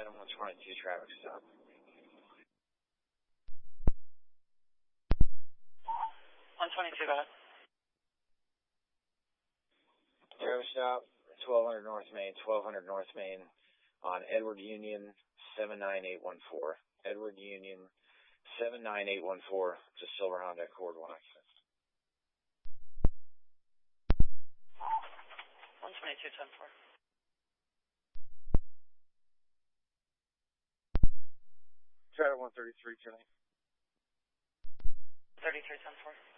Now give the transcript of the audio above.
Adam 122 traffic stop. 122, got it. Traffic stop, 1200 North Main, 1200 North Main on Edward Union 79814. Edward Union 79814, just Silver Honda Accord 1 occupant. 122, 10-4. Try 133, Kelly. 33, 10-4.